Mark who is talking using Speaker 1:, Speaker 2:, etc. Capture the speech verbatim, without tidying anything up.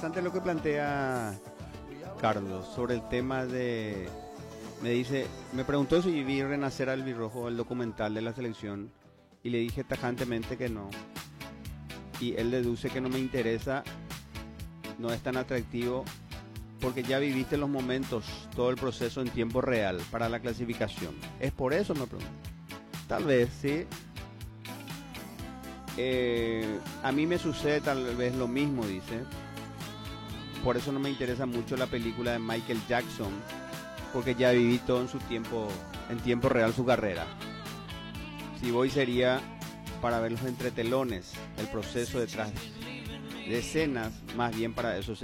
Speaker 1: interesante lo que plantea Carlos sobre el tema de... Me dice, me preguntó si vi Renacer al Albirrojo, el documental de la selección, y le dije tajantemente que no. Y él deduce que no me interesa, no es tan atractivo, porque ya viviste los momentos, todo el proceso en tiempo real para la clasificación. Es por eso, me pregunto. Tal vez, sí. Eh, a mí me sucede tal vez lo mismo, dice. Por eso no me interesa mucho la película de Michael Jackson, porque ya viví todo en su tiempo, en tiempo real su carrera. Si voy sería para ver los entretelones, el proceso detrás de escenas, más bien para eso